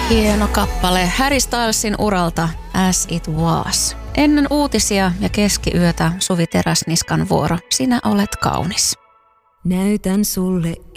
Hieno kappale Harry Stylesin uralta As It Was. Ennen uutisia ja keskiyötä Suvi Teräsniskan vuoro. Sinä olet kaunis. Näytän sulle